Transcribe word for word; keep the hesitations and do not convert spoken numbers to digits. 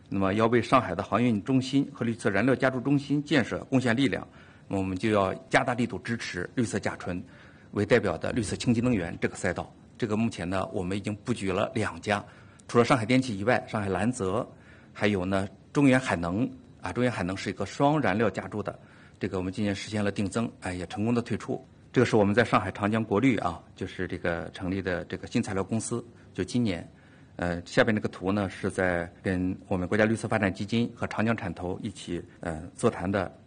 那么要为上海的航运中心和绿色燃料加注中心建设贡献力量，那么我们就要加大力度支持绿色甲醇为代表的绿色清洁能源这个赛道。这个目前呢，我们已经布局了两家，除了上海电气以外，上海蓝泽，还有呢中原海能啊，中原海能是一个双燃料加注的，这个我们今年实现了定增，哎，也成功的退出。这个是我们在上海长江国绿啊，就是这个成立的这个新材料公司，就今年。呃，下边这个图呢，是在跟我们国家绿色发展基金和长江产投一起呃座谈的